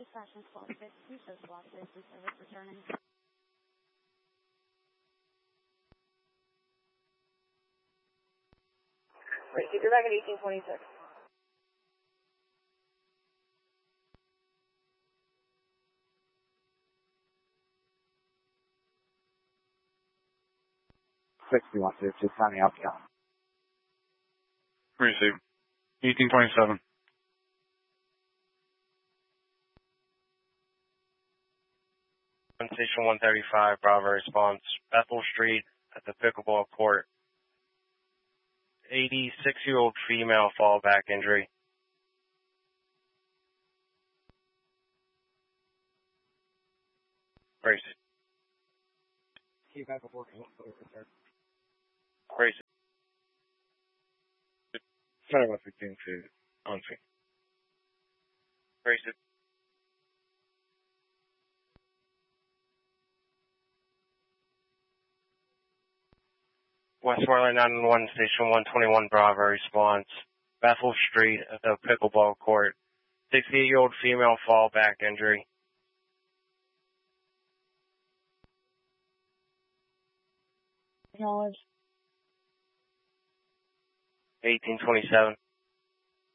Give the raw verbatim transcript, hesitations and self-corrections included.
Dispatchment Squad six, two show Squad six, three service returning. Right, keep your back at eighteen twenty-six. sixty-one, just signing out, yeah. Receive. eighteen twenty-seven. Station one thirty-five, Bravo response. Bethel Street at the pickleball court. eighty-six-year-old female fallback injury. Brace it. Keep back before return. Brace it. Sorry, one fifteen to on scene. Brace it. West Warland nine one one, Station one twenty-one, Bravo response. Bethel Street at the pickleball court. sixty-eight-year-old female fallback injury. Acknowledge. eighteen twenty-seven.